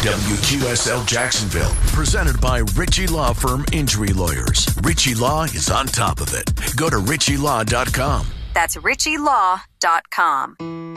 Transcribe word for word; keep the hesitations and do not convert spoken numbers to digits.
W Q S L Jacksonville, presented by Ritchie Law Firm Injury Lawyers. Ritchie Law is on top of it. Go to ritchie law dot com. That's ritchie law dot com.